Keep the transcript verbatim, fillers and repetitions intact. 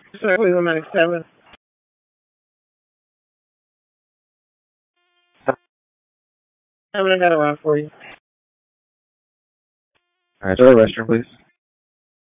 Sorry, please, one ninety-seven. I'm gonna head around for you. All right, so the restroom, please.